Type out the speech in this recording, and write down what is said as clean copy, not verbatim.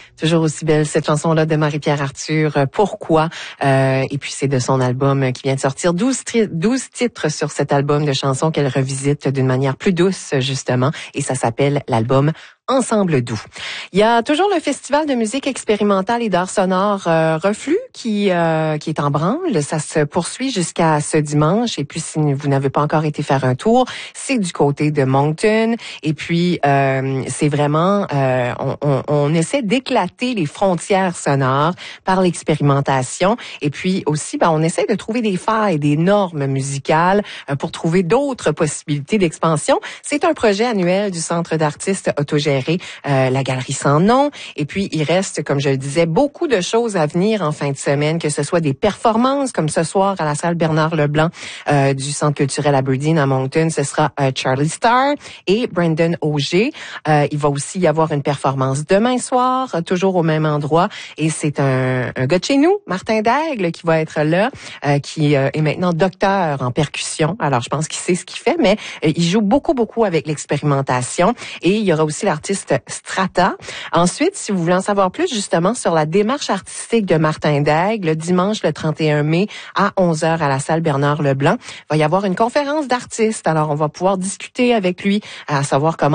Toujours aussi belle cette chanson-là de Marie-Pierre Arthur, Pourquoi? Et puis c'est de son album qui vient de sortir, 12 titres sur cet album de chansons qu'elle revisite d'une manière plus douce justement, et ça s'appelle l'album Ensemble doux. Il y a toujours le Festival de musique expérimentale et d'art sonore Reflux qui est en branle. Ça se poursuit jusqu'à ce dimanche. Et puis, si vous n'avez pas encore été faire un tour, c'est du côté de Moncton. Et puis, c'est vraiment... on essaie d'éclater les frontières sonores par l'expérimentation. Et puis aussi, on essaie de trouver des failles, des normes musicales pour trouver d'autres possibilités d'expansion. C'est un projet annuel du Centre d'artistes autogéré, la Galerie Sans Nom. Et puis, il reste, comme je le disais, beaucoup de choses à venir en fin de semaine, que ce soit des performances, comme ce soir à la salle Bernard Leblanc du Centre culturel Aberdeen à Moncton. Ce sera Charlie Starr et Brendan Auger. Il va aussi y avoir une performance demain soir, toujours au même endroit. Et c'est un gars de chez nous, Martin Daigle, qui va être là, qui est maintenant docteur en percussion. Alors, je pense qu'il sait ce qu'il fait, mais il joue beaucoup avec l'expérimentation. Et il y aura aussi l'artiste Strata. Ensuite, si vous voulez en savoir plus justement sur la démarche artistique de Martin Daigle, le dimanche le 31 mai à 11h à la salle Bernard Leblanc, il va y avoir une conférence d'artistes. Alors, on va pouvoir discuter avec lui à savoir comment